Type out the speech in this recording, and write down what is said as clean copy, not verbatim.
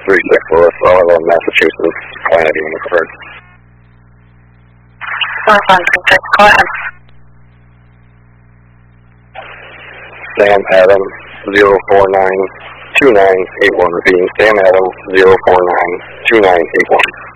36 Lewis, Oliver, Massachusetts, Quantity unit preferred. 4536, go ahead. Sam Adam 0492981, repeating Sam Adam 0492981.